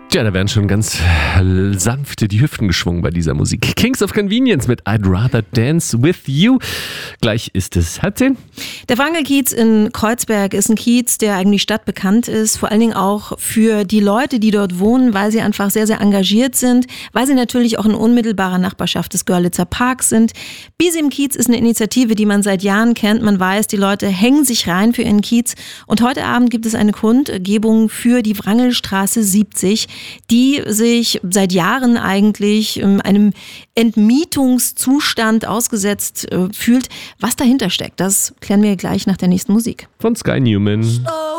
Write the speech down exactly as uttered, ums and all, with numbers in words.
Tja, da werden schon ganz sanfte die Hüften geschwungen bei dieser Musik. Kings of Convenience mit I'd Rather Dance With You. Gleich ist es halb zehn. Der Wrangelkiez in Kreuzberg ist ein Kiez, der eigentlich stadtbekannt ist, vor allen Dingen auch für die Leute, die dort wohnen, weil sie einfach sehr, sehr engagiert sind, weil sie natürlich auch in unmittelbarer Nachbarschaft des Görlitzer Parks sind. Busy im Kiez ist eine Initiative, die man seit Jahren kennt. Man weiß, die Leute hängen sich rein für ihren Kiez. Und heute Abend gibt es eine Kundgebung für die Wrangelstraße siebzig, die sich seit Jahren eigentlich einem Entmietungszustand ausgesetzt äh, fühlt. Was dahinter steckt, das klären wir gleich nach der nächsten Musik. Von Sky Newman.